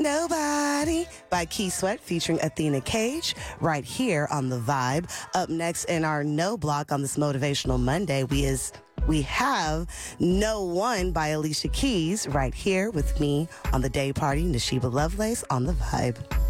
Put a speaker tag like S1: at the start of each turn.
S1: Nobody by Key Sweat featuring Athena Cage right here on The Vibe. Up next in our No Block on this Motivational Monday, we have No One by Alicia Keys right here with me on the day party, Nashiba Lovelace on The Vibe.